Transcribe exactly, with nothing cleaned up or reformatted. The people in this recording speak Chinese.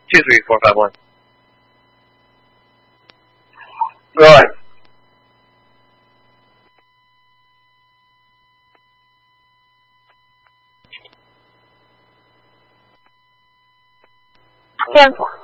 two, three, four, five, one. Right. 天府。